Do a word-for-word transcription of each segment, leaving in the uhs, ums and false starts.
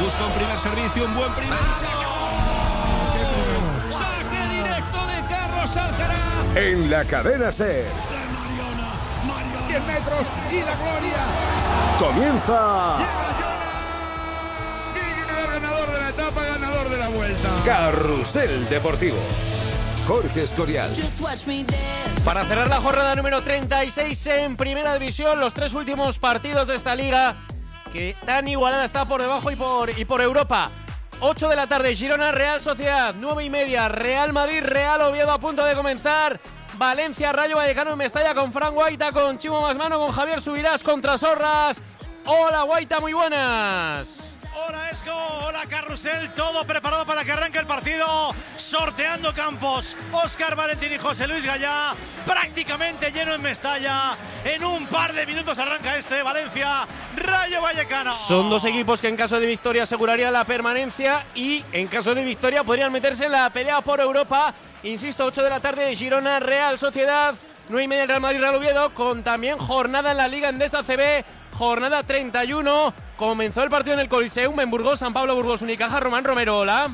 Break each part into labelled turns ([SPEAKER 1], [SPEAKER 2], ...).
[SPEAKER 1] Busca un primer servicio, un buen primer saque directo de Carlos Alcaraz.
[SPEAKER 2] En la cadena SER.
[SPEAKER 3] cien metros y la gloria.
[SPEAKER 2] Comienza.
[SPEAKER 3] Ganador de la etapa, ganador de la vuelta.
[SPEAKER 2] Carrusel Deportivo. Jorge Escorial.
[SPEAKER 4] Para cerrar la jornada número treinta y seis en Primera División, los tres últimos partidos de esta liga, que tan igualada está por debajo y por, y por Europa. ocho de la tarde, Girona, Real Sociedad. nueve y media, Real Madrid, Real Oviedo a punto de comenzar. Valencia, Rayo Vallecano en Mestalla con Fran Guaita, con Chimo Masmano, con Javier Subirás contra Sorras. Hola Guaita, muy buenas.
[SPEAKER 5] Hola Esco, hola Carrusel, todo preparado para que arranque el partido, sorteando campos, Óscar Valentín y José Luis Gallá, prácticamente lleno en Mestalla, en un par de minutos arranca este Valencia, Rayo Vallecano.
[SPEAKER 4] Son dos equipos que en caso de victoria asegurarían la permanencia y en caso de victoria podrían meterse en la pelea por Europa. Insisto, ocho de la tarde, Girona, Real Sociedad, nueve y media, Real Madrid, Real Oviedo, con también jornada en la Liga Endesa C B, jornada treinta y uno. Comenzó el partido en el Coliseum en Burgos, San Pablo, Burgos, Unicaja. Román Romero, hola.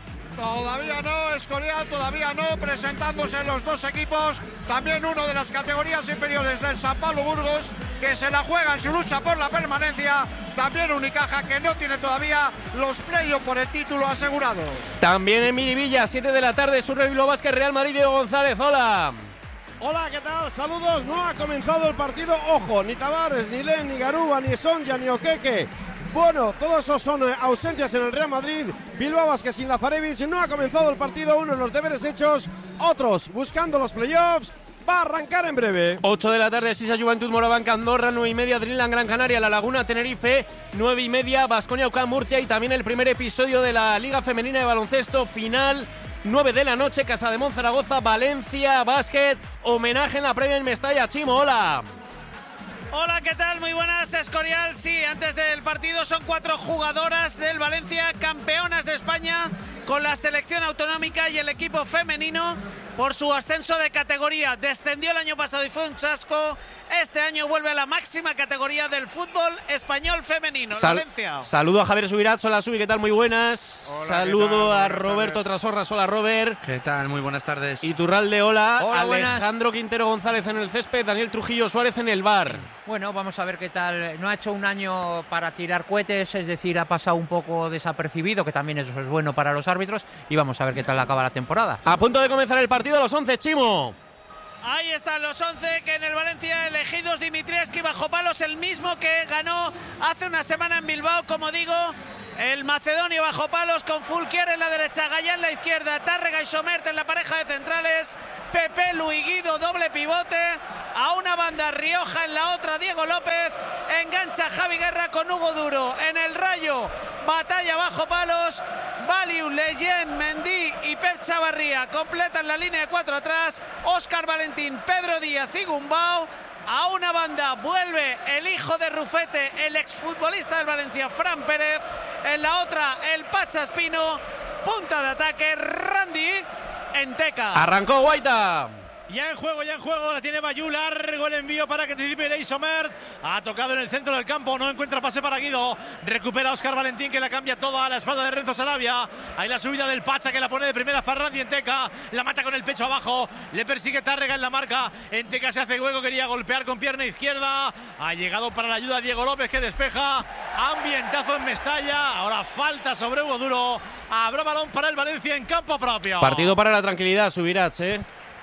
[SPEAKER 3] Todavía no, Escorial, todavía no, presentándose los dos equipos, también uno de las categorías inferiores del San Pablo Burgos, que se la juega en su lucha por la permanencia, también Unicaja, que no tiene todavía los playoffs por el título asegurados.
[SPEAKER 4] También en Miribilla, siete de la tarde, Surre Bilbao Vázquez, Real Madrid, Diego González, hola.
[SPEAKER 6] Hola, ¿qué tal? Saludos, no ha comenzado el partido, ojo, ni Tavares, ni Len, ni Garuba, ni Sonja, ni Okeke. Bueno, todos esos son ausencias en el Real Madrid. Bilbao Vázquez sin Lazarevic, no ha comenzado el partido, unos los deberes hechos, otros buscando los playoffs. Va a arrancar en breve.
[SPEAKER 4] ocho de la tarde, Sisa Juventud Morabanca Andorra, nueve y media, Dreamland Gran Canaria, La Laguna Tenerife, nueve y media, Baskonia Ucán Murcia y también el primer episodio de la Liga Femenina de Baloncesto final. nueve de la noche, Casa de Monzaragoza, Valencia, básquet, homenaje en la previa en Mestalla. Chimo, hola.
[SPEAKER 5] Hola, ¿qué tal? Muy buenas, Escorial. Sí, antes del partido son cuatro jugadoras del Valencia, campeonas de España con la selección autonómica y el equipo femenino por su ascenso de categoría. Descendió el año pasado y fue un chasco. Este año vuelve a la máxima categoría del fútbol español femenino.
[SPEAKER 4] Sal
[SPEAKER 5] Valencia.
[SPEAKER 4] Saludo a Javier Subirats, hola Subi, ¿qué tal? Muy buenas.
[SPEAKER 7] Hola,
[SPEAKER 4] saludo a
[SPEAKER 7] buenas
[SPEAKER 4] Roberto
[SPEAKER 7] tardes.
[SPEAKER 4] Trasorras, hola Robert.
[SPEAKER 7] ¿Qué tal? Muy buenas tardes.
[SPEAKER 4] Iturralde, hola.
[SPEAKER 8] Hola,
[SPEAKER 4] Alejandro
[SPEAKER 8] buenas.
[SPEAKER 4] Quintero González en el césped, Daniel Trujillo Suárez en el bar.
[SPEAKER 8] Bueno, vamos a ver qué tal. No ha hecho un año para tirar cohetes, es decir, ha pasado un poco desapercibido, que también eso es bueno para los árbitros, y vamos a ver qué tal acaba la temporada.
[SPEAKER 4] A punto de comenzar el partido, los once, Chimo.
[SPEAKER 5] Ahí están los once que en el Valencia elegidos. Dimitrievski bajo palos, el mismo que ganó hace una semana en Bilbao, como digo. El macedonio bajo palos con Fulquier en la derecha, Gallá en la izquierda, Tárrega y Somert en la pareja de centrales, Pepe, Luis Guido, doble pivote, a una banda Rioja, en la otra Diego López, engancha Javi Guerra con Hugo Duro, en el Rayo, batalla bajo palos, Valiu, Leyen, Mendy y Pep Chavarría completan la línea de cuatro atrás, Óscar Valentín, Pedro Díaz y Gumbau. A una banda vuelve el hijo de Rufete, el exfutbolista del Valencia, Fran Pérez. En la otra, el Pacha Espino. Punta de ataque, Randy Enteca.
[SPEAKER 4] Arrancó Guaita.
[SPEAKER 5] Ya en juego, ya en juego, la tiene Bayú, largo el envío para que anticipe Irei Somert. Ha tocado en el centro del campo, no encuentra pase para Guido. Recupera a Óscar Valentín, que la cambia toda a la espalda de Renzo Sarabia. Ahí la subida del Pacha, que la pone de primera para Randy Enteca. La mata con el pecho abajo, le persigue Tárrega en la marca. Enteca se hace hueco, quería golpear con pierna izquierda. Ha llegado para la ayuda Diego López, que despeja. Ambientazo en Mestalla, ahora falta sobre Hugo Duro. Habrá balón para el Valencia en campo propio.
[SPEAKER 4] Partido para la tranquilidad, Subirats, ¿eh?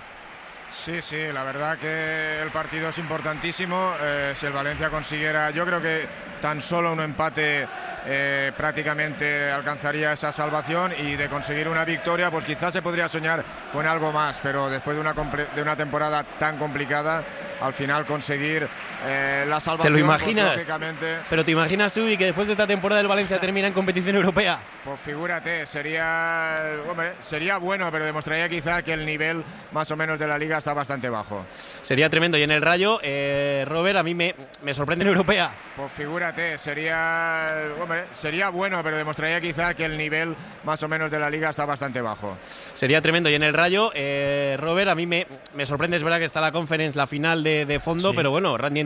[SPEAKER 7] Sí, sí, la verdad que el partido es importantísimo. Eh, si el Valencia consiguiera, yo creo que tan solo un empate eh, prácticamente alcanzaría esa salvación, y de conseguir una victoria, pues quizás se podría soñar con algo más, pero después de una, de una temporada tan complicada, al final conseguir eh, la salvación.
[SPEAKER 4] ¿Te lo imaginas?
[SPEAKER 7] Pues, lógicamente,
[SPEAKER 4] Pero te imaginas, Subi, que después de esta temporada el Valencia termina en competición europea.
[SPEAKER 7] pues figúrate, sería, hombre, sería bueno, pero demostraría quizá que el nivel más o menos de la liga está bastante bajo.
[SPEAKER 4] Sería tremendo. Y en el Rayo, eh, Robert, a mí me, me sorprende en europea.
[SPEAKER 7] Pues figúrate, sería, hombre, sería bueno, pero demostraría quizá que el nivel más o menos de la liga está bastante bajo.
[SPEAKER 4] Sería tremendo. Y en el Rayo, eh, Robert, a mí me, me sorprende, es verdad que está la Conference, la final de, de fondo,
[SPEAKER 7] Sí.
[SPEAKER 4] pero bueno, Randy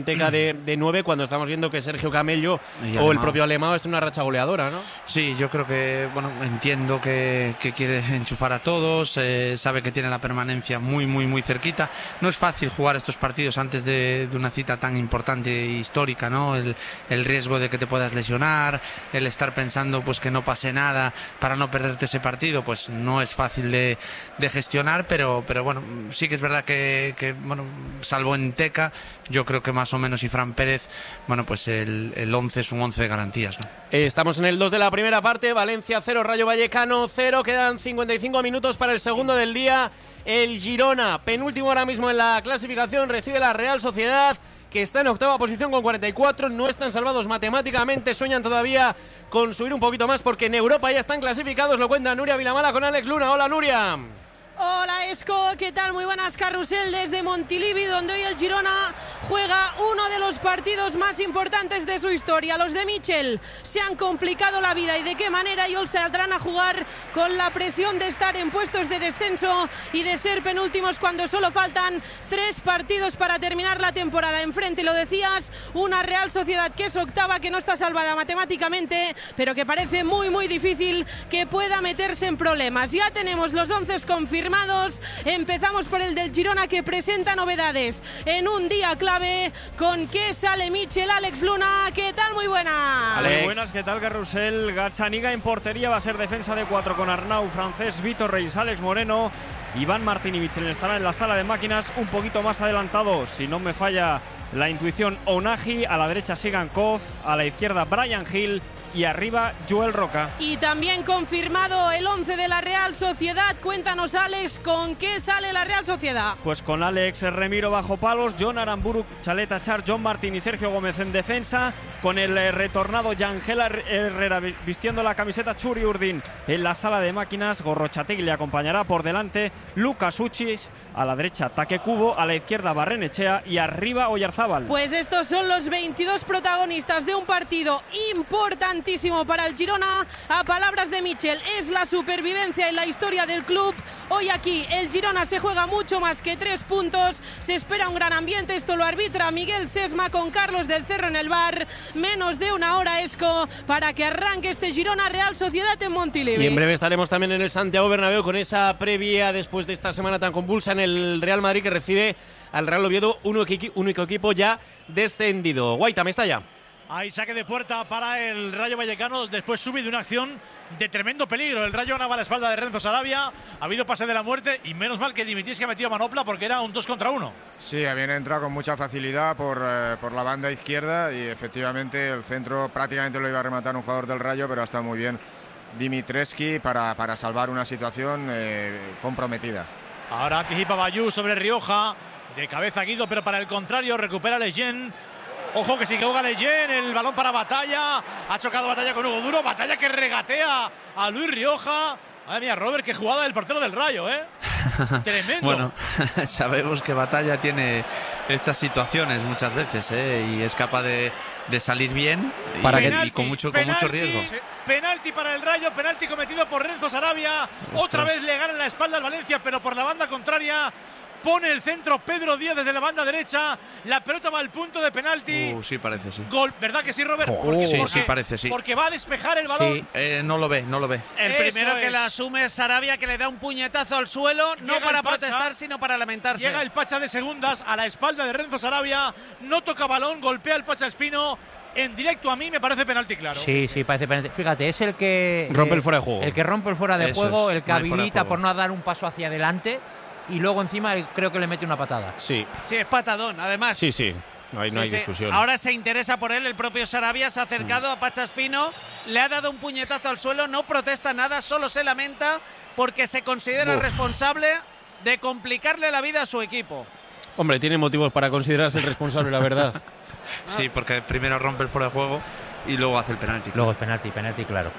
[SPEAKER 4] Teca de, de nueve cuando estamos viendo que Sergio Camello
[SPEAKER 9] Y
[SPEAKER 4] o el
[SPEAKER 9] Alemão.
[SPEAKER 4] propio Alemão es una racha goleadora, ¿no?
[SPEAKER 9] Sí, yo creo que, bueno, entiendo que, que quiere enchufar a todos, eh, sabe que tiene la permanencia muy, muy, muy cerquita. No es fácil jugar estos partidos antes de, de una cita tan importante e histórica, ¿no? El, el riesgo de que te puedas lesionar, el estar pensando pues que no pase nada para no perderte ese partido, pues no es fácil de, de gestionar, pero, pero bueno, sí que es verdad que, que, bueno, salvo en Teca, yo creo que más o menos y Fran Pérez, bueno, pues el, el once es un once de garantías, ¿no?
[SPEAKER 4] Eh, Estamos en el dos de la primera parte, Valencia cero, Rayo Vallecano cero, quedan cincuenta y cinco minutos para el segundo del día. El Girona, penúltimo ahora mismo en la clasificación, recibe la Real Sociedad, que está en octava posición con cuarenta y cuatro, no están salvados matemáticamente, sueñan todavía con subir un poquito más porque en Europa ya están clasificados, lo cuenta Nuria Vilamala con Alex Luna. Hola Nuria.
[SPEAKER 10] Hola Esco, ¿qué tal? Muy buenas, Carrusel desde Montilivi, donde hoy el Girona juega uno de los partidos más importantes de su historia. Los de Michel se han complicado la vida, y de qué manera, y hoy saldrán a jugar con la presión de estar en puestos de descenso y de ser penúltimos cuando solo faltan tres partidos para terminar la temporada. Enfrente, lo decías, una Real Sociedad que es octava, que no está salvada matemáticamente, pero que parece muy muy difícil que pueda meterse en problemas. Ya tenemos los once confirmados. Empezamos por el del Girona, que presenta novedades en un día clave. ¿Con qué sale Michel? Alex Luna, ¿qué tal? Muy buenas.
[SPEAKER 11] Muy buenas, ¿qué tal, Carrusel? Gazzaniga en portería, va a ser defensa de cuatro con Arnau, Francés, Vitor Reis, Alex Moreno, Iván Martín y Michel estarán en la sala de máquinas un poquito más adelantados, si no me falla la intuición, Onagi, a la derecha Sigan Koz, a la izquierda Brian Hill y arriba Joel Roca.
[SPEAKER 10] Y también confirmado el once de la Real Sociedad. Cuéntanos, Alex, ¿con qué sale la Real Sociedad?
[SPEAKER 11] Pues con Alex Remiro bajo palos, John Aramburu, Chaleta Char, John Martín y Sergio Gómez en defensa, con el eh, retornado Yangel Herrera vistiendo la camiseta Churi Urdin en la sala de máquinas. Gorrochategui le acompañará por delante, Lucas Uchis, a la derecha Take Kubo, a la izquierda Barrenechea y arriba Oyarzábal.
[SPEAKER 10] Pues estos son los veintidós protagonistas de un partido importantísimo para el Girona. A palabras de Michel, es la supervivencia en la historia del club. Hoy aquí el Girona se juega mucho más que tres puntos. Se espera un gran ambiente. Esto lo arbitra Miguel Sesma con Carlos del Cerro en el bar. Menos de una hora, Esco, para que arranque este Girona Real Sociedad en Montilivi.
[SPEAKER 4] Y en breve estaremos también en el Santiago Bernabéu con esa previa después de esta semana tan convulsa en el Real Madrid, que recibe al Real Oviedo, único equipo ya descendido. Guaita, me está ya.
[SPEAKER 12] Hay saque de puerta para el Rayo Vallecano, después sube de una acción de tremendo peligro. El Rayo ganaba la espalda de Renzo Sarabia, ha habido pase de la muerte y menos mal que Dimitris que ha metido manopla porque era un dos contra uno.
[SPEAKER 7] Sí, habían entrado con mucha facilidad por, eh, por la banda izquierda y efectivamente el centro prácticamente lo iba a rematar un jugador del Rayo, pero ha estado muy bien Dimitreski para, para salvar una situación eh, comprometida.
[SPEAKER 12] Ahora anticipa Bayú sobre Rioja, de cabeza Guido, pero para el contrario recupera Leyen. Ojo que si juega Leyen, el balón para Batalla, ha chocado Batalla con Hugo Duro, Batalla que regatea a Luis Rioja. Madre mía, Robert, qué jugada del portero del Rayo, ¿eh? Tremendo.
[SPEAKER 9] Bueno, sabemos que Batalla tiene estas situaciones muchas veces, ¿eh? Y es capaz de, de salir bien y,
[SPEAKER 4] para que,
[SPEAKER 9] y con, mucho, con mucho riesgo.
[SPEAKER 12] Penalti para el Rayo, penalti cometido por Renzo Sarabia. Ostras. Otra vez le gana en la espalda al Valencia, pero por la banda contraria. Pone el centro Pedro Díaz desde la banda derecha. La pelota va al punto de penalti.
[SPEAKER 9] Uh, sí, parece, sí.
[SPEAKER 12] Gol, ¿verdad que sí, Robert?
[SPEAKER 9] Oh,
[SPEAKER 12] porque,
[SPEAKER 9] sí,
[SPEAKER 12] porque,
[SPEAKER 9] sí, parece, sí.
[SPEAKER 12] Porque va a despejar el balón.
[SPEAKER 9] Sí, eh, no lo ve, no lo ve.
[SPEAKER 5] El
[SPEAKER 12] Eso
[SPEAKER 5] primero que
[SPEAKER 12] es.
[SPEAKER 5] la asume es Sarabia, que le da un puñetazo al suelo, no
[SPEAKER 12] Llega
[SPEAKER 5] para
[SPEAKER 12] el Pacha,
[SPEAKER 5] protestar, sino para lamentarse.
[SPEAKER 12] Llega el Pacha de segundas a la espalda de Renzo Sarabia. No toca balón, golpea el Pacha Espino. En directo a mí me parece penalti claro.
[SPEAKER 8] Sí, sí, parece penalti. Fíjate, es el que...
[SPEAKER 4] Rompe
[SPEAKER 8] eh,
[SPEAKER 4] el fuera de juego.
[SPEAKER 8] El que rompe el fuera de
[SPEAKER 9] Eso
[SPEAKER 8] juego,
[SPEAKER 9] es,
[SPEAKER 8] el que
[SPEAKER 9] no hay fuera de
[SPEAKER 8] habilita
[SPEAKER 9] juego.
[SPEAKER 8] por no dar un paso hacia adelante. Y luego encima creo que le mete una patada.
[SPEAKER 4] Sí.
[SPEAKER 5] Sí, es patadón, además.
[SPEAKER 4] Sí, sí. No hay, no
[SPEAKER 5] Sí,
[SPEAKER 4] hay
[SPEAKER 5] sí.
[SPEAKER 4] discusión.
[SPEAKER 5] Ahora se interesa por él, el propio Sarabia se ha acercado a Pacha Espino, le ha dado un puñetazo al suelo, no protesta nada, solo se lamenta porque se considera
[SPEAKER 4] Uf.
[SPEAKER 5] responsable de complicarle la vida a su equipo.
[SPEAKER 4] Hombre, tiene motivos para considerarse el responsable, la verdad.
[SPEAKER 9] Sí, porque primero rompe el fuera de juego y luego hace el penalti.
[SPEAKER 8] Luego es penalti, penalti, claro.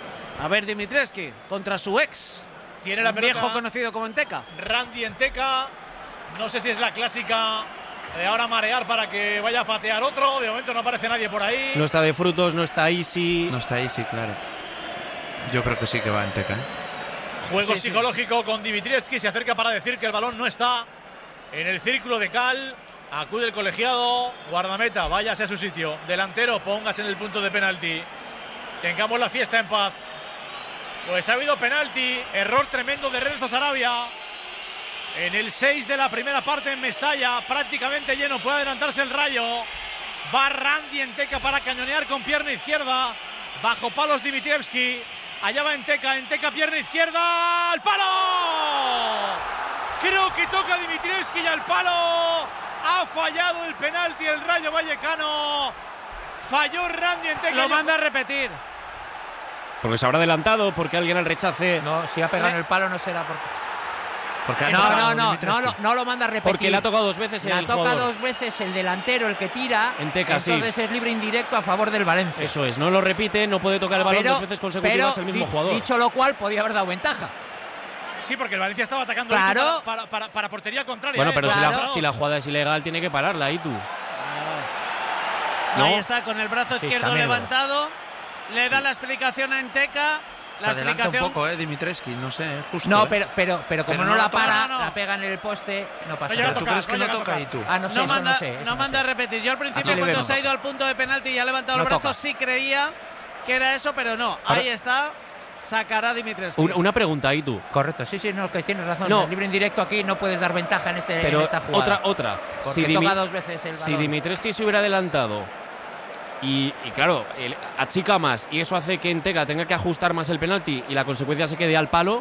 [SPEAKER 5] A ver, Dimitreski, contra su ex.
[SPEAKER 12] Tiene la
[SPEAKER 5] un
[SPEAKER 12] pelota
[SPEAKER 5] viejo conocido como Enteca.
[SPEAKER 12] Randy Enteca. No sé si es la clásica de ahora marear para que vaya a patear otro. De momento no aparece nadie por ahí.
[SPEAKER 4] No está de frutos, no está Easy.
[SPEAKER 9] No está Easy, claro. Yo creo que sí que va en Teca, ¿eh?
[SPEAKER 12] Juego
[SPEAKER 5] Sí, sí.
[SPEAKER 12] psicológico con Dimitrievski. Se acerca para decir que el balón no está en el círculo de cal. Acude el colegiado, guardameta, váyase a su sitio. Delantero, póngase en el punto de penalti. Tengamos la fiesta en paz. Pues ha habido penalti, error tremendo de Renzo Sarabia. En el seis de la primera parte en Mestalla, prácticamente lleno, puede adelantarse el Rayo. Va Randy Enteka para cañonear con pierna izquierda. Bajo palos Dimitrievski. Allá va Enteka, Enteka pierna izquierda. ¡Al palo! Creo que toca Dimitrievski y al palo. Ha fallado el penalti el Rayo Vallecano. Falló Randy Enteka.
[SPEAKER 5] Lo manda a repetir.
[SPEAKER 4] Porque se habrá adelantado, porque alguien al rechace.
[SPEAKER 8] No, si ha pegado en el palo no será por...
[SPEAKER 9] Porque
[SPEAKER 8] no, no, no, no, no, no lo manda a repetir.
[SPEAKER 4] Porque le ha tocado dos veces
[SPEAKER 8] le
[SPEAKER 4] el
[SPEAKER 8] toca
[SPEAKER 4] jugador.
[SPEAKER 8] dos veces el delantero, el que tira.
[SPEAKER 4] Enteka,
[SPEAKER 8] entonces
[SPEAKER 4] sí.
[SPEAKER 8] es libre indirecto a favor del Valencia.
[SPEAKER 4] Eso es, no lo repite, no puede tocar el balón
[SPEAKER 8] pero,
[SPEAKER 4] dos veces consecutivas el mismo
[SPEAKER 8] di,
[SPEAKER 4] jugador.
[SPEAKER 8] Dicho lo cual, podía haber dado ventaja.
[SPEAKER 12] Sí, porque el Valencia estaba atacando
[SPEAKER 8] claro.
[SPEAKER 12] para, para, para, para portería contraria.
[SPEAKER 4] Bueno,
[SPEAKER 12] ¿eh?
[SPEAKER 4] pero
[SPEAKER 8] claro.
[SPEAKER 4] si, la, si la jugada es ilegal, tiene que pararla ahí tú.
[SPEAKER 5] ¿No? Ahí
[SPEAKER 4] ¿No?
[SPEAKER 5] está, con el brazo
[SPEAKER 8] Sí,
[SPEAKER 5] izquierdo
[SPEAKER 8] también,
[SPEAKER 5] levantado. Le da la explicación a Enteka.
[SPEAKER 9] Se
[SPEAKER 5] La
[SPEAKER 9] adelanta
[SPEAKER 5] explicación.
[SPEAKER 9] un poco, eh, Dimitrievski, no sé, justo.
[SPEAKER 8] No,
[SPEAKER 9] eh.
[SPEAKER 8] pero, pero, pero como
[SPEAKER 9] Pero
[SPEAKER 8] no,
[SPEAKER 9] no
[SPEAKER 8] la
[SPEAKER 9] la toca,
[SPEAKER 8] para,
[SPEAKER 5] no, no.
[SPEAKER 8] la pega en el poste, no pasa
[SPEAKER 12] No llega
[SPEAKER 8] nada.
[SPEAKER 12] a
[SPEAKER 9] ¿Tú
[SPEAKER 12] tocar,
[SPEAKER 9] crees que
[SPEAKER 12] no
[SPEAKER 9] no
[SPEAKER 12] llega a
[SPEAKER 9] toca
[SPEAKER 12] tocar.
[SPEAKER 9] ahí tú?
[SPEAKER 8] Ah, no sé,
[SPEAKER 5] No
[SPEAKER 8] eso
[SPEAKER 5] manda,
[SPEAKER 8] no sé. eso
[SPEAKER 5] no
[SPEAKER 8] no
[SPEAKER 5] manda a
[SPEAKER 8] sé.
[SPEAKER 5] repetir. Yo al principio,
[SPEAKER 8] Aquí le
[SPEAKER 5] cuando
[SPEAKER 8] veo.
[SPEAKER 5] se ha ido al punto de penalti y ha levantado
[SPEAKER 8] No
[SPEAKER 5] el brazo,
[SPEAKER 8] toca.
[SPEAKER 5] sí creía que era eso, pero no. Ahí está. Sacará Dimitrievski.
[SPEAKER 4] Una, una pregunta ahí tú.
[SPEAKER 8] Correcto, sí, sí, no, que tienes razón.
[SPEAKER 4] No.
[SPEAKER 8] En el libre indirecto aquí no puedes dar ventaja en, este,
[SPEAKER 4] Pero
[SPEAKER 8] en esta jugada.
[SPEAKER 4] otra, otra.
[SPEAKER 8] Porque
[SPEAKER 4] Si,
[SPEAKER 8] toca
[SPEAKER 4] Dimi-
[SPEAKER 8] dos veces el
[SPEAKER 4] si
[SPEAKER 8] balón.
[SPEAKER 4] Dimitrievski se hubiera adelantado y, y claro, el, achica más y eso hace que Enteka tenga que ajustar más el penalti y la consecuencia se quede al palo.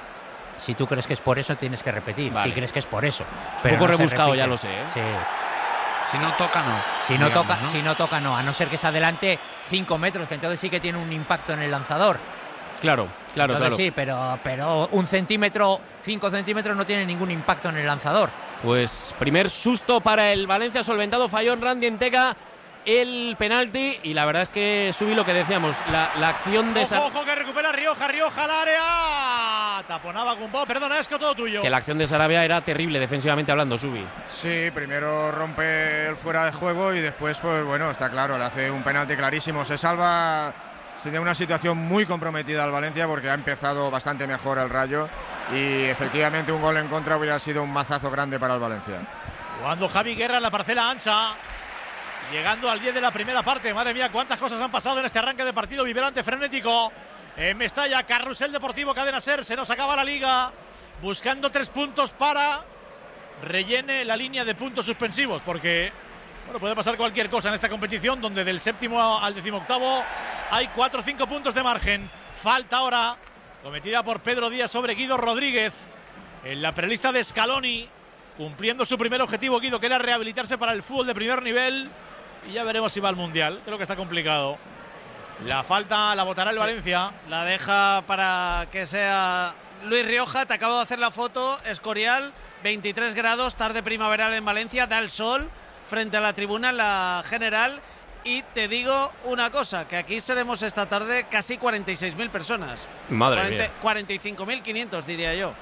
[SPEAKER 8] Si tú crees que es por eso, tienes que repetir.
[SPEAKER 4] Vale.
[SPEAKER 8] Si crees que es por eso.
[SPEAKER 4] Un
[SPEAKER 8] Pero
[SPEAKER 4] poco
[SPEAKER 8] no se
[SPEAKER 4] rebuscado,
[SPEAKER 8] repite.
[SPEAKER 4] ya lo sé, ¿eh?
[SPEAKER 8] Sí.
[SPEAKER 9] Si no toca, no.
[SPEAKER 8] Si no,
[SPEAKER 9] digamos,
[SPEAKER 8] toca,
[SPEAKER 9] ¿no?
[SPEAKER 8] si no toca, no. A no ser que se adelante cinco metros, que entonces sí que tiene un impacto en el lanzador.
[SPEAKER 4] Claro, claro,
[SPEAKER 8] entonces
[SPEAKER 4] claro.
[SPEAKER 8] sí, pero, pero un centímetro, cinco centímetros no tiene ningún impacto en el lanzador.
[SPEAKER 4] Pues primer susto para el Valencia solventado, falló en Randy Enteka el penalti y la verdad es que subí lo que decíamos, la, la acción de
[SPEAKER 12] Ojo,
[SPEAKER 4] Sa-
[SPEAKER 12] ojo, que recupera Rioja, Rioja al área. Taponaba Gumbau, perdona, es que todo tuyo.
[SPEAKER 4] que la acción de Sarabia era terrible defensivamente hablando, Subi.
[SPEAKER 7] Sí, primero rompe el fuera de juego y después, pues bueno, está claro, le hace un penalti clarísimo. Se salva de una situación muy comprometida al Valencia porque ha empezado bastante mejor el Rayo y efectivamente un gol en contra hubiera sido un mazazo grande para el Valencia.
[SPEAKER 12] Jugando Javi Guerra en la parcela ancha. Llegando al diez de la primera parte. Madre mía, cuántas cosas han pasado en este arranque de partido vibrante, frenético. En Mestalla, Carrusel Deportivo, Cadena Ser. Se nos acaba la liga. Buscando tres puntos para rellene la línea de puntos suspensivos. Porque, bueno, puede pasar cualquier cosa en esta competición donde del séptimo al decimoctavo hay cuatro o cinco puntos de margen. Falta ahora cometida por Pedro Díaz sobre Guido Rodríguez. En la prelista de Scaloni. Cumpliendo su primer objetivo, Guido, que era rehabilitarse para el fútbol de primer nivel. Y ya veremos si va al Mundial. Creo que está complicado. La falta la votará el
[SPEAKER 5] Sí.
[SPEAKER 12] Valencia.
[SPEAKER 5] La deja para que sea Luis Rioja. Te acabo de hacer la foto. Escorial, veintitrés grados, tarde primaveral en Valencia. Da el sol frente a la tribuna en la general. Y te digo una cosa, que aquí seremos esta tarde casi cuarenta y seis mil personas.
[SPEAKER 4] Madre
[SPEAKER 5] cuarenta,
[SPEAKER 4] mía.
[SPEAKER 5] cuarenta y cinco mil quinientos, diría yo.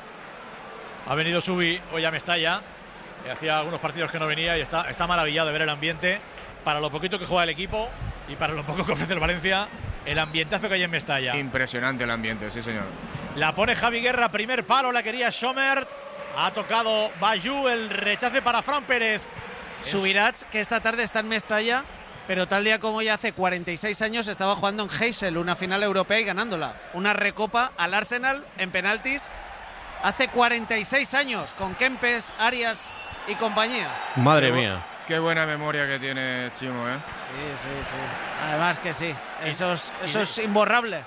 [SPEAKER 12] Ha venido Subi hoy a Mestalla. Hacía algunos partidos que no venía y está, está maravillado de ver el ambiente. Para lo poquito que juega el equipo y para lo poco que ofrece el Valencia, el ambientazo que hay en Mestalla.
[SPEAKER 7] Impresionante el ambiente, sí señor.
[SPEAKER 12] La pone Javi Guerra, primer palo, la quería Schomer. Ha tocado Bayou, el rechace para Fran Pérez.
[SPEAKER 5] Subirats, que esta tarde está en Mestalla, pero tal día como ya hace cuarenta y seis años estaba jugando en Heysel, una final europea y ganándola. Una recopa al Arsenal en penaltis. Hace cuarenta y seis años, con Kempes, Arias y compañía.
[SPEAKER 4] Madre
[SPEAKER 7] Qué bu-
[SPEAKER 4] mía.
[SPEAKER 7] Qué buena memoria que tiene Chimo, ¿eh?
[SPEAKER 5] Sí, sí, sí. Además que sí. Eso es, eso es imborrable.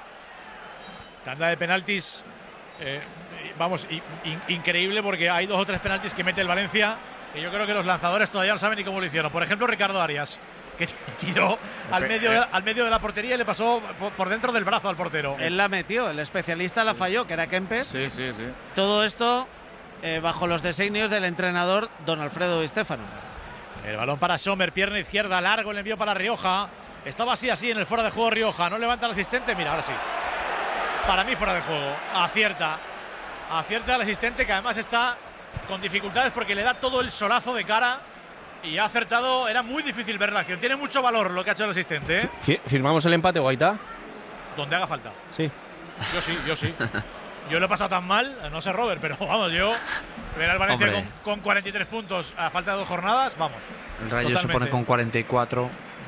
[SPEAKER 12] Tanda de penaltis, eh, vamos, i- in- increíble porque hay dos o tres penaltis que mete el Valencia y yo creo que los lanzadores todavía no saben ni cómo lo hicieron. Por ejemplo, Ricardo Arias, que tiró al
[SPEAKER 7] Pe-
[SPEAKER 12] medio, de,
[SPEAKER 7] eh.
[SPEAKER 12] al medio de la portería y le pasó por, por dentro del brazo al portero.
[SPEAKER 5] Él la metió, el especialista la falló, que era Kempes.
[SPEAKER 7] Sí, sí, sí.
[SPEAKER 5] Todo esto eh, bajo los designios del entrenador don Alfredo Di Stéfano.
[SPEAKER 12] El balón para Sommer, pierna izquierda, largo el envío para Rioja. Estaba así, así en el fuera de juego Rioja. No levanta el asistente, mira, ahora sí. Para mí fuera de juego. Acierta. Acierta al asistente, que además está con dificultades porque le da todo el solazo de cara. Y ha acertado, era muy difícil ver la acción. Tiene mucho valor lo que ha hecho el asistente, ¿eh?
[SPEAKER 4] Fi- ¿Firmamos el empate, Guaita?
[SPEAKER 12] Donde haga falta.
[SPEAKER 4] Sí.
[SPEAKER 12] Yo sí, yo sí. yo lo he pasado tan mal, no sé Robert, pero vamos, yo ver al Valencia con, con cuarenta y tres puntos a falta de dos jornadas, vamos.
[SPEAKER 9] El Rayo totalmente. Se pone con cuarenta y cuatro.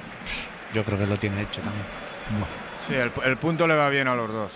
[SPEAKER 9] Yo creo que lo tiene hecho también.
[SPEAKER 7] Sí, el, el punto le va bien a los dos.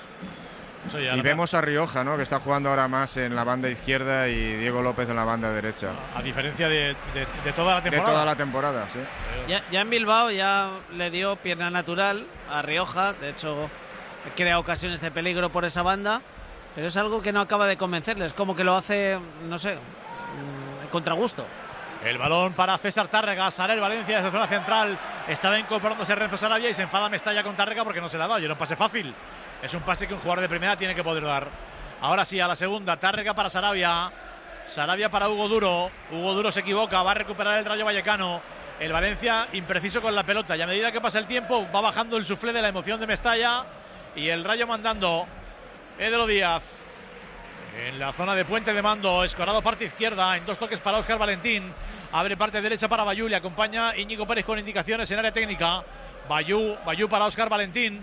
[SPEAKER 7] Y vemos a Rioja, ¿no?, que está jugando ahora más en la banda izquierda y Diego López en la banda derecha.
[SPEAKER 12] A diferencia de, de, de toda la temporada.
[SPEAKER 7] De toda la temporada, sí.
[SPEAKER 5] Ya, ya en Bilbao ya le dio pierna natural a Rioja, de hecho crea ocasiones de peligro por esa banda, pero es algo que no acaba de convencerles, como que lo hace, no sé, en contragusto.
[SPEAKER 12] El balón para César Tárrega, sale el Valencia desde zona central, estaba incorporándose Renzo Sarabia y se enfada Mestalla con Tárrega porque no se le ha dado, y era un pase fácil. Es un pase que un jugador de primera tiene que poder dar. Ahora sí, a la segunda, Tárrega para Sarabia. Sarabia para Hugo Duro. Hugo Duro se equivoca, va a recuperar el Rayo Vallecano. El Valencia impreciso con la pelota. Y a medida que pasa el tiempo, va bajando el suflé de la emoción de Mestalla. Y el Rayo mandando. Edro Díaz. En la zona de puente de mando. Escorado parte izquierda. En dos toques para Óscar Valentín. Abre parte derecha para Bayú. Le acompaña Íñigo Pérez con indicaciones en área técnica. Bayú, Bayú para Óscar Valentín.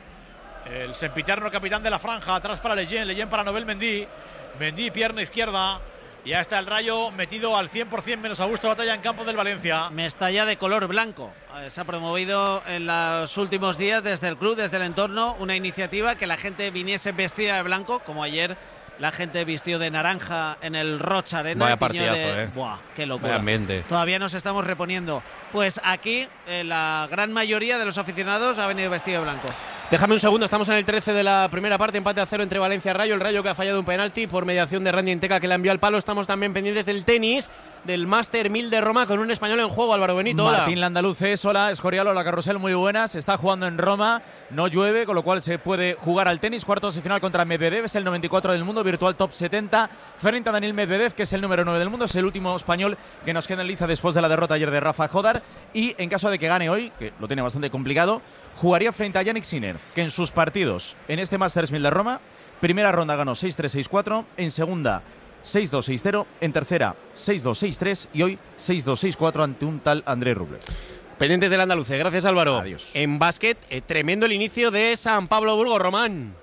[SPEAKER 12] El sempiterno capitán de la franja, atrás para Leyen, Leyen para Nobel Mendy, Mendy pierna izquierda, y ya está el Rayo metido al cien por cien menos Augusto Batalla en campo del Valencia.
[SPEAKER 5] Mestalla de color blanco, se ha promovido en los últimos días desde el club, desde el entorno, una iniciativa que la gente viniese vestida de blanco, como ayer la gente vistió de naranja en el Rocha Arena.
[SPEAKER 4] Vaya partidazo,
[SPEAKER 5] de...
[SPEAKER 4] eh.
[SPEAKER 5] Buah, qué locura.
[SPEAKER 4] Vaya ambiente.
[SPEAKER 5] Todavía nos estamos reponiendo. Pues aquí eh, la gran mayoría de los aficionados ha venido vestido de blanco.
[SPEAKER 4] Déjame un segundo, estamos en el trece de la primera parte, empate a cero entre Valencia y Rayo. El Rayo que ha fallado un penalti por mediación de Randy Enteca, que la envió al palo. Estamos también pendientes del tenis, del Master mil de Roma, con un español en juego, Álvaro Benito. Hola.
[SPEAKER 13] Martín Landaluces, hola, Escorial, hola Carrusel, muy buenas. Está jugando en Roma, no llueve, con lo cual se puede jugar al tenis. Cuartos de final contra Medvedev, es el noventa y cuatro del mundo, virtual top setenta. Frente a Daniel Medvedev, que es el número nueve del mundo, es el último español que nos queda en liza después de la derrota ayer de Rafa Jodar. Y en caso de que gane hoy, que lo tiene bastante complicado, jugaría frente a Yannick Sinner, que en sus partidos en este Masters mil de Roma, primera ronda ganó seis tres seis cuatro, en segunda seis dos seis cero, en tercera seis dos seis tres y hoy seis dos seis cuatro ante un tal André Rublev.
[SPEAKER 4] Pendientes del Andaluce, gracias Álvaro.
[SPEAKER 13] Adiós.
[SPEAKER 4] En básquet, eh, tremendo el inicio de San Pablo Burgos, Román.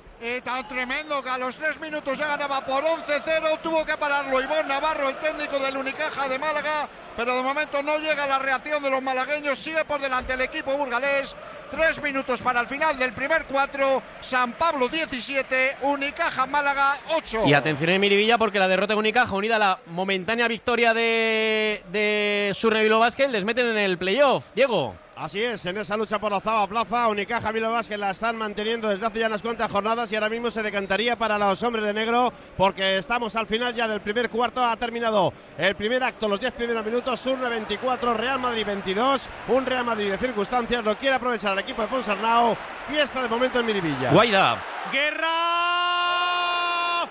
[SPEAKER 3] Y tan tremendo que a los tres minutos ya ganaba por once cero, tuvo que pararlo Ivón Navarro, el técnico del Unicaja de Málaga, pero de momento no llega la reacción de los malagueños, sigue por delante el equipo burgalés. Tres minutos para el final del primer cuatro, San Pablo diecisiete, Unicaja Málaga ocho.
[SPEAKER 4] Y atención en Miribilla, porque la derrota de Unicaja, unida a la momentánea victoria de, de Surne Bilbao Basket, les meten en el playoff. Diego.
[SPEAKER 6] Así es, en esa lucha por la octava plaza, Unicaja Bilbao Basket la están manteniendo desde hace ya unas cuantas jornadas y ahora mismo se decantaría para los hombres de negro, porque estamos al final ya del primer cuarto. Ha terminado el primer acto, los diez primeros minutos. Surne veinticuatro, Real Madrid veintidós, un Real Madrid de circunstancias, lo quiere aprovechar el equipo de Ponsarnau. Fiesta de momento en Miribilla.
[SPEAKER 4] Guaida.
[SPEAKER 12] Guerra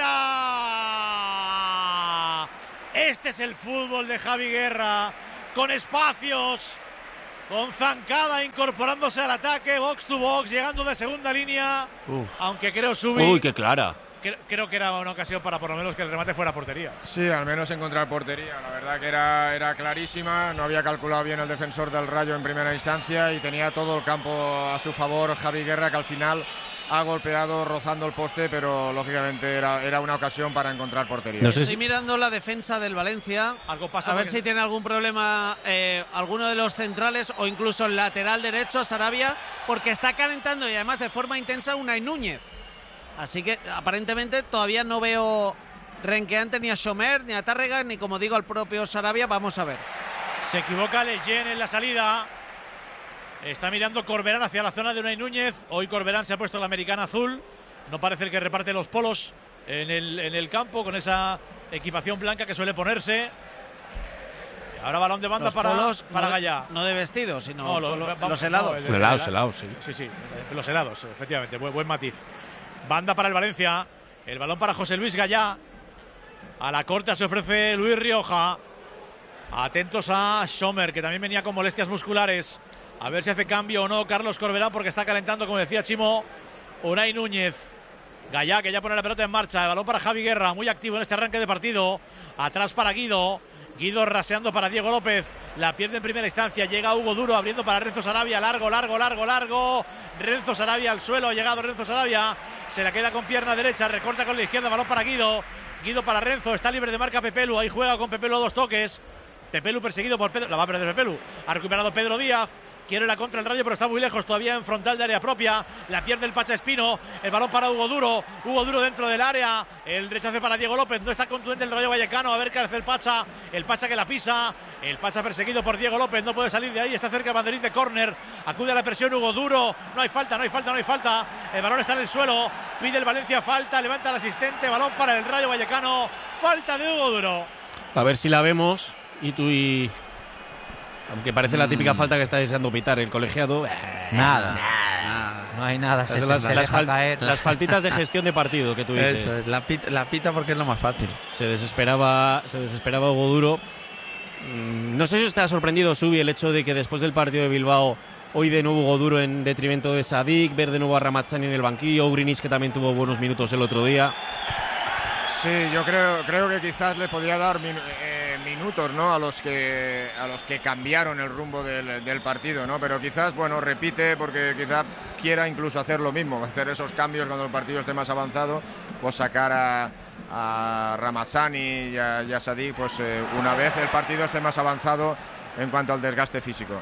[SPEAKER 12] fuera. Este es el fútbol de Javi Guerra, con espacios, con zancada incorporándose al ataque, box to box, llegando de segunda línea. Uf. Aunque creo subir.
[SPEAKER 4] Uy, qué clara.
[SPEAKER 12] Creo, creo que era una ocasión para por lo menos que el remate fuera portería.
[SPEAKER 7] Sí, al menos encontrar portería. La verdad que era, era clarísima. No había calculado bien el defensor del Rayo en primera instancia y tenía todo el campo a su favor Javi Guerra, que al final ha golpeado rozando el poste, pero lógicamente era, era una ocasión para encontrar portería.
[SPEAKER 5] No sé Estoy si... mirando la defensa del Valencia,
[SPEAKER 12] algo pasa
[SPEAKER 5] a ver
[SPEAKER 12] porque...
[SPEAKER 5] si tiene algún problema eh, alguno de los centrales o incluso el lateral derecho, Sarabia, porque está calentando y además de forma intensa Unai Núñez. Así que aparentemente todavía no veo renqueante ni a Schomer, ni a Tárrega, ni como digo al propio Sarabia. Vamos a ver.
[SPEAKER 12] Se equivoca Leyen en la salida. Está mirando Corberán hacia la zona de Unai Núñez. Hoy Corberán se ha puesto la americana azul. No parece el que reparte los polos en el, en el campo con esa equipación blanca que suele ponerse. Y ahora balón de banda
[SPEAKER 5] los
[SPEAKER 12] para,
[SPEAKER 5] polos,
[SPEAKER 12] para
[SPEAKER 5] no,
[SPEAKER 12] Gallá.
[SPEAKER 5] No de vestido, sino
[SPEAKER 12] no, lo,
[SPEAKER 5] lo,
[SPEAKER 12] vamos,
[SPEAKER 5] los helados.
[SPEAKER 12] No,
[SPEAKER 4] el, helados, el, helados, sí.
[SPEAKER 12] Sí, sí, los helados, efectivamente. Buen, buen matiz. Banda para el Valencia. El balón para José Luis Gallá. A la corta se ofrece Luis Rioja. Atentos a Schomer, que también venía con molestias musculares. A ver si hace cambio o no Carlos Corberán, porque está calentando, como decía Chimo, Unai Núñez. Gallá, que ya pone la pelota en marcha. El balón para Javi Guerra, muy activo en este arranque de partido. Atrás para Guido. Guido raseando para Diego López. La pierde en primera instancia. Llega Hugo Duro abriendo para Renzo Sarabia. Largo, largo, largo, largo. Renzo Sarabia al suelo. Ha llegado Renzo Sarabia. Se la queda con pierna derecha. Recorta con la izquierda. Balón para Guido. Guido para Renzo. Está libre de marca Pepelu. Ahí juega con Pepelu a dos toques. Pepelu perseguido por Pedro. La va a perder Pepelu. Ha recuperado Pedro Díaz. Quiere la contra el Rayo, pero está muy lejos, todavía en frontal de área propia. La pierde el Pacha Espino. El balón para Hugo Duro. Hugo Duro dentro del área. El rechace para Diego López. No está contundente el Rayo Vallecano. A ver qué hace el Pacha. El Pacha que la pisa. El Pacha perseguido por Diego López. No puede salir de ahí. Está cerca el banderín de córner. Acude a la presión Hugo Duro. No hay falta, no hay falta, no hay falta. El balón está en el suelo. Pide el Valencia falta. Levanta el asistente. Balón para el Rayo Vallecano. Falta de Hugo Duro.
[SPEAKER 4] A ver si la vemos. Y tú y... Aunque parece la típica falta que está deseando pitar el colegiado.
[SPEAKER 8] Nada, nada. No hay nada.
[SPEAKER 4] Se las,
[SPEAKER 8] se
[SPEAKER 4] las, fal las faltitas de gestión de partido que tú dices.
[SPEAKER 9] Eso es, la pita, la pita porque es lo más fácil.
[SPEAKER 4] Se desesperaba, se desesperaba Hugo Duro. No sé si está sorprendido Subi el hecho de que después del partido de Bilbao, hoy de nuevo Hugo Duro en detrimento de Sadik, ver de nuevo a Ramazzani en el banquillo, Ugrinis que también tuvo buenos minutos el otro día.
[SPEAKER 7] Sí, yo creo, creo que quizás le podía dar min, eh, minutos, ¿no? A los que a los que cambiaron el rumbo del, del partido, ¿no? Pero quizás, bueno, repite porque quizás quiera incluso hacer lo mismo, hacer esos cambios cuando el partido esté más avanzado, pues sacar a, a Ramazzani y a, y a Sadik, pues eh, una vez el partido esté más avanzado en cuanto al desgaste físico.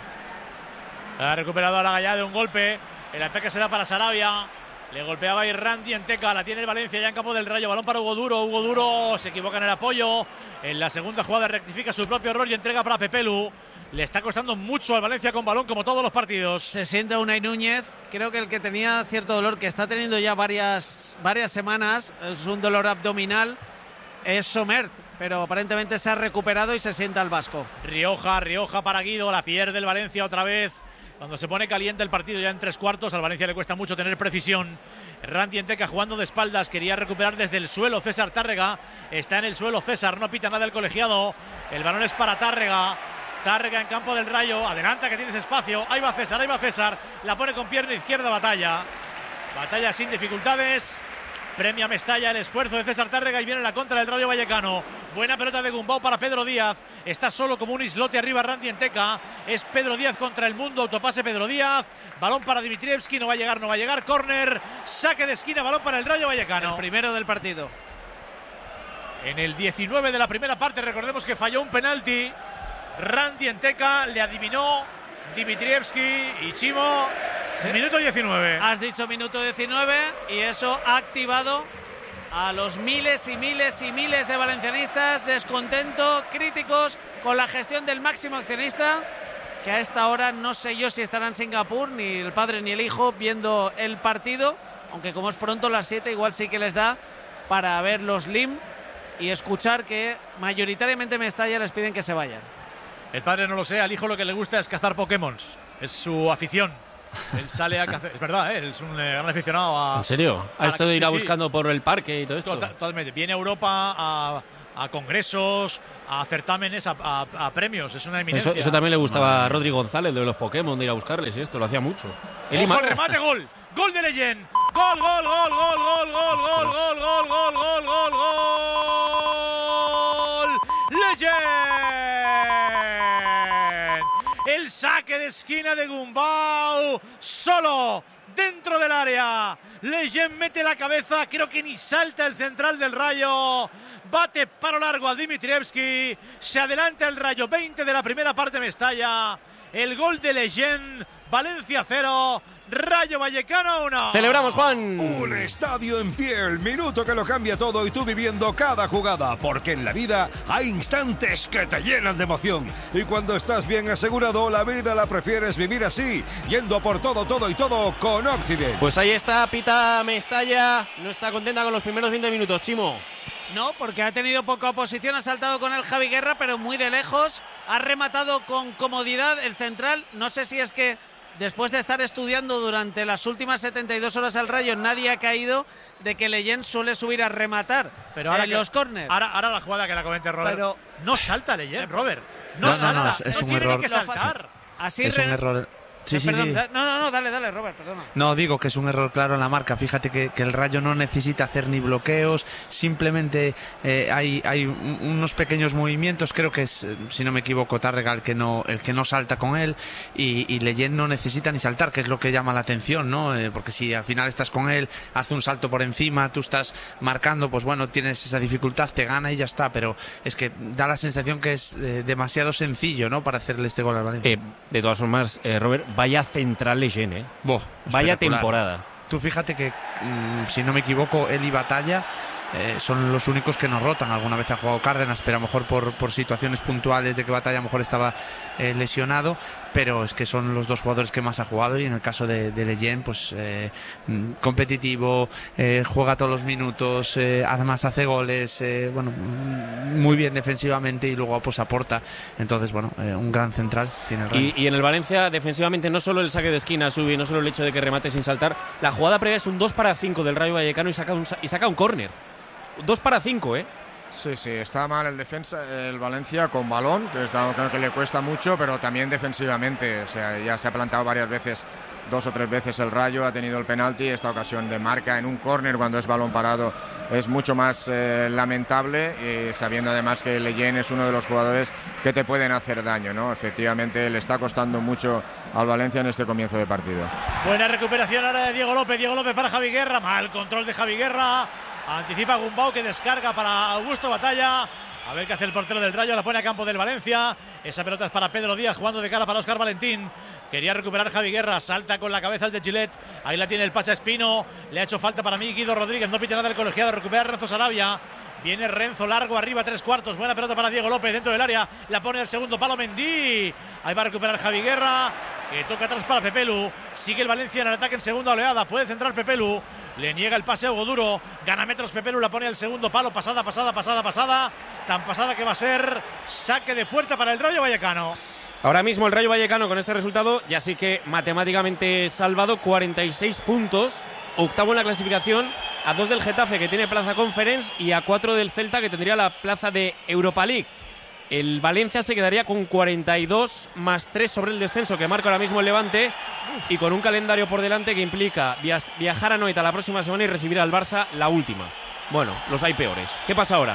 [SPEAKER 12] Ha recuperado a la Gallá de un golpe. El ataque será para Sarabia. Le golpeaba ahí Randy en Teca, la tiene el Valencia ya en campo del Rayo, balón para Hugo Duro, Hugo Duro se equivoca en el apoyo, en la segunda jugada rectifica su propio error y entrega para Pepelu. Le está costando mucho al Valencia con balón como todos los partidos.
[SPEAKER 5] Se sienta Unai Núñez, creo que el que tenía cierto dolor, que está teniendo ya varias, varias semanas, es un dolor abdominal, es Somert, pero aparentemente se ha recuperado y se sienta el vasco.
[SPEAKER 12] Rioja, Rioja para Guido, la pierde el Valencia otra vez. Cuando se pone caliente el partido ya en tres cuartos, al Valencia le cuesta mucho tener precisión. Randy Enteca jugando de espaldas, quería recuperar desde el suelo César Tárrega. Está en el suelo César, no pita nada el colegiado. El balón es para Tárrega. Tárrega en campo del Rayo, adelanta que tienes espacio. Ahí va César, ahí va César. La pone con pierna izquierda Batalla. Batalla sin dificultades. Premia Mestalla el esfuerzo de César Tárrega y viene la contra del Rayo Vallecano. Buena pelota de Gumbau para Pedro Díaz. Está solo como un islote arriba Randy Enteca. Es Pedro Díaz contra el mundo. Autopase Pedro Díaz. Balón para Dimitrievski. No va a llegar, no va a llegar. Córner. Saque de esquina. Balón para el Rayo Vallecano.
[SPEAKER 5] El primero del partido.
[SPEAKER 12] En el diecinueve de la primera parte, recordemos que falló un penalti. Randy Enteca le adivinó Dimitrievski y Chimo. Sí. Minuto diecinueve.
[SPEAKER 5] Has dicho minuto diecinueve y eso ha activado a los miles y miles y miles de valencianistas descontento, críticos con la gestión del máximo accionista, que a esta hora no sé yo si estará en Singapur, ni el padre ni el hijo viendo el partido, aunque como es pronto las siete igual sí que les da para ver los L I M y escuchar que mayoritariamente Mestalla les piden que se vayan.
[SPEAKER 12] El padre no lo sé, al hijo lo que le gusta es cazar Pokémon, es su afición. Él sale a cazar, es verdad, ¿eh? Él es un gran aficionado a...
[SPEAKER 4] ¿En serio? ¿A, a esto de ir a sí, buscando sí. por el parque y todo esto?
[SPEAKER 12] Totalmente, viene a Europa a, a congresos, a certámenes, a, a, a premios, es una eminencia.
[SPEAKER 4] Eso, eso también le gustaba a Rodri González, de los Pokémon, de ir a buscarles y esto, lo hacía mucho.
[SPEAKER 12] El Ojo, remate, gol, gol de Leyen, gol, gol, gol, gol, gol, gol, gol, gol, gol, gol, gol, gol, gol, Leyen. El saque de esquina de Gumbau, solo dentro del área. Leyen mete la cabeza, creo que ni salta el central del Rayo. Bate paro largo a Dimitrievski. Se adelanta el Rayo, veinte de la primera parte Mestalla. El gol de Leyen, Valencia cero, Rayo Vallecano uno.
[SPEAKER 4] Celebramos, Juan.
[SPEAKER 2] Un estadio en pie, el minuto que lo cambia todo y tú viviendo cada jugada, porque en la vida hay instantes que te llenan de emoción y cuando estás bien asegurado, la vida la prefieres vivir así, yendo por todo, todo y todo con Occident.
[SPEAKER 4] Pues ahí está, pita Mestalla, no está contenta con los primeros veinte minutos, Chimo.
[SPEAKER 5] No, porque ha tenido poca oposición, ha saltado con el Javi Guerra, pero muy de lejos, ha rematado con comodidad el central, no sé si es que después de estar estudiando durante las últimas setenta y dos horas al Rayo, nadie ha caído de que Leyen suele subir a rematar
[SPEAKER 12] pero ahora
[SPEAKER 5] en
[SPEAKER 12] que,
[SPEAKER 5] los córners.
[SPEAKER 12] Ahora, ahora la jugada que la comente Robert. Pero no salta Leyen, Robert. No,
[SPEAKER 9] no
[SPEAKER 12] salta.
[SPEAKER 9] No, no, es, es
[SPEAKER 12] no
[SPEAKER 9] un
[SPEAKER 12] tiene
[SPEAKER 9] error.
[SPEAKER 12] que saltar.
[SPEAKER 5] Así
[SPEAKER 9] es
[SPEAKER 5] re...
[SPEAKER 9] un error. Sí,
[SPEAKER 5] Eh,
[SPEAKER 9] sí,
[SPEAKER 5] perdón,
[SPEAKER 9] sí.
[SPEAKER 5] da- no, no, no, dale, dale, Robert, perdona.
[SPEAKER 9] No, digo que es un error claro en la marca. Fíjate que, que el Rayo no necesita hacer ni bloqueos, simplemente eh, hay, hay un- unos pequeños movimientos. Creo que es, eh, si no me equivoco, Tárrega el que no, el que no salta con él, y, y Leyen no necesita ni saltar, que es lo que llama la atención, ¿no? Eh, porque si al final estás con él, hace un salto por encima, tú estás marcando, pues bueno, tienes esa dificultad, te gana y ya está. Pero es que da la sensación que es eh, demasiado sencillo, ¿no?, para hacerle este gol al Valencia.
[SPEAKER 4] Eh, de todas formas, eh, Robert, vaya central Leyen, ¿eh?
[SPEAKER 9] Boh,
[SPEAKER 4] Vaya
[SPEAKER 9] espectacular.
[SPEAKER 4] temporada.
[SPEAKER 9] Tú fíjate que, mm, si no me equivoco, él y Batalla eh, son los únicos que nos rotan. Alguna vez ha jugado Cárdenas, pero a lo mejor por, por situaciones puntuales de que Batalla a lo mejor estaba eh, lesionado, pero es que son los dos jugadores que más ha jugado, y en el caso de, de Leyen, pues eh, mm, competitivo, eh, juega todos los minutos, eh, además hace goles, eh, bueno, mm, muy bien defensivamente, y luego pues aporta. Entonces, bueno, eh, un gran central tiene el Rayo.
[SPEAKER 4] Y, y en el Valencia, defensivamente, no solo el saque de esquina sube, no solo el hecho de que remate sin saltar, la jugada previa es un dos para cinco del Rayo Vallecano y saca un, sa- y saca un córner. dos para cinco, ¿eh?
[SPEAKER 7] Sí, sí, está mal el defensa, el Valencia con balón, que está, creo que le cuesta mucho, pero también defensivamente. O sea, ya se ha plantado varias veces, dos o tres veces el Rayo, ha tenido el penalti, esta ocasión de marca en un córner cuando es balón parado es mucho más eh, lamentable, y sabiendo además que Leyen es uno de los jugadores que te pueden hacer daño, ¿no? Efectivamente le está costando mucho al Valencia en este comienzo de partido.
[SPEAKER 12] Buena recuperación ahora de Diego López. Diego López para Javi Guerra. Mal control de Javi Guerra. Anticipa Gumbau, que descarga para Augusto Batalla. A ver qué hace el portero del Rayo. La pone a campo del Valencia. Esa pelota es para Pedro Díaz, jugando de cara para Óscar Valentín. Quería recuperar Javi Guerra. Salta con la cabeza el de Gilet. Ahí la tiene el Pacha Espino. Le ha hecho falta para mí Guido Rodríguez. No pita nada el colegiado. Recupera Renzo Sarabia. Viene Renzo largo arriba, tres cuartos. Buena pelota para Diego López dentro del área. La pone el segundo palo Mendy. Ahí va a recuperar Javi Guerra, que toca atrás para Pepelu. Sigue el Valencia en el ataque en segunda oleada. Puede centrar Pepelu. Le niega el pase a Hugo Duro. Gana metros Pepelu. La pone al segundo palo. Pasada, pasada, pasada, pasada. Tan pasada que va a ser saque de puerta para el Rayo Vallecano.
[SPEAKER 4] Ahora mismo el Rayo Vallecano, con este resultado, ya sí que matemáticamente salvado, cuarenta y seis puntos. Octavo en la clasificación, a dos del Getafe, que tiene plaza Conference, y a cuatro del Celta, que tendría la plaza de Europa League. El Valencia se quedaría con cuarenta y dos más tres sobre el descenso que marca ahora mismo el Levante, y con un calendario por delante que implica via- viajar a Noeta la próxima semana y recibir al Barça la última. Bueno, los hay peores. ¿Qué pasa ahora?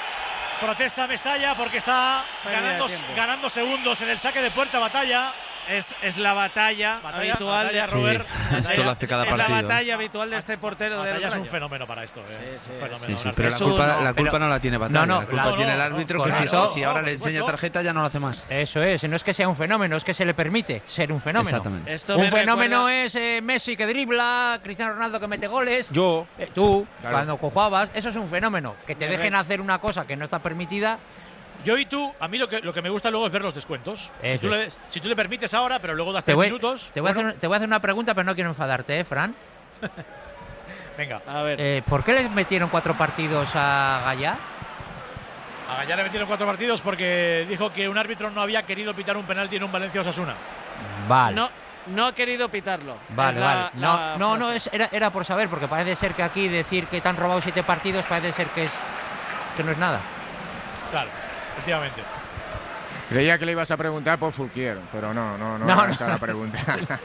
[SPEAKER 12] Protesta Mestalla porque está
[SPEAKER 5] Pérdida de
[SPEAKER 12] ganando,
[SPEAKER 5] tiempo.
[SPEAKER 12] ganando segundos en el saque de puerta. Batalla.
[SPEAKER 5] Es, es la batalla,
[SPEAKER 12] Batalla,
[SPEAKER 5] habitual
[SPEAKER 12] batalla,
[SPEAKER 5] de
[SPEAKER 9] Sí,
[SPEAKER 12] Robert.
[SPEAKER 9] esto lo hace cada
[SPEAKER 5] es
[SPEAKER 9] partido.
[SPEAKER 5] la batalla habitual de este portero del
[SPEAKER 12] Batalla es un
[SPEAKER 5] Rayo.
[SPEAKER 12] fenómeno para esto. ¿eh?
[SPEAKER 5] Sí, sí,
[SPEAKER 12] Un fenómeno,
[SPEAKER 9] Sí, sí,
[SPEAKER 12] un
[SPEAKER 9] pero la
[SPEAKER 12] artista.
[SPEAKER 9] culpa,
[SPEAKER 8] no,
[SPEAKER 9] la culpa
[SPEAKER 8] pero-
[SPEAKER 9] no la tiene Batalla.
[SPEAKER 8] No, no,
[SPEAKER 9] la culpa
[SPEAKER 8] la-
[SPEAKER 9] tiene el
[SPEAKER 12] no,
[SPEAKER 9] árbitro,
[SPEAKER 8] no,
[SPEAKER 9] que si,
[SPEAKER 8] correcto.
[SPEAKER 9] si ahora
[SPEAKER 12] No,
[SPEAKER 9] le
[SPEAKER 12] por
[SPEAKER 9] enseña
[SPEAKER 12] supuesto.
[SPEAKER 9] tarjeta ya no lo hace más.
[SPEAKER 8] Eso es, no es que sea un fenómeno, es que se le permite ser un fenómeno.
[SPEAKER 9] Exactamente.
[SPEAKER 5] Esto
[SPEAKER 8] Un
[SPEAKER 5] me
[SPEAKER 8] fenómeno
[SPEAKER 5] recuerda-
[SPEAKER 8] es eh, Messi que dribla, Cristiano Ronaldo que mete goles.
[SPEAKER 4] Yo.
[SPEAKER 8] Eh, tú,
[SPEAKER 4] Claro.
[SPEAKER 8] cuando jugabas, eso es un fenómeno. Que te
[SPEAKER 12] Me
[SPEAKER 8] dejen
[SPEAKER 12] re-
[SPEAKER 8] hacer una cosa que no está permitida.
[SPEAKER 12] Yo y tú, a mí lo que, lo que me gusta luego es ver los descuentos. Si
[SPEAKER 8] Eso
[SPEAKER 12] tú,
[SPEAKER 8] es.
[SPEAKER 12] le, si tú le permites ahora, pero luego das
[SPEAKER 8] Te
[SPEAKER 12] tres
[SPEAKER 8] voy,
[SPEAKER 12] minutos.
[SPEAKER 8] te, voy a
[SPEAKER 12] bueno,
[SPEAKER 8] hacer, te voy a hacer una pregunta, pero no quiero enfadarte, ¿eh, Fran?
[SPEAKER 12] Venga,
[SPEAKER 5] A ver,
[SPEAKER 8] Eh, ¿Por qué les metieron cuatro partidos a Gallá?
[SPEAKER 12] a Gallar le metieron cuatro partidos porque dijo que un árbitro no había querido pitar un penalti en un Valencia-Osasuna.
[SPEAKER 8] Vale.
[SPEAKER 5] no, no ha querido pitarlo.
[SPEAKER 8] Vale,
[SPEAKER 5] Es la-
[SPEAKER 8] vale. No,
[SPEAKER 5] la
[SPEAKER 8] no, no,
[SPEAKER 5] frase.
[SPEAKER 8] es- era, era por saber, porque parece ser que aquí decir que te han robado siete partidos parece ser que es que no es nada.
[SPEAKER 12] Claro, efectivamente.
[SPEAKER 7] Creía que le ibas a preguntar por Fulquier, pero no, no, no,
[SPEAKER 8] No,
[SPEAKER 7] era
[SPEAKER 8] no.
[SPEAKER 7] esa la pregunta.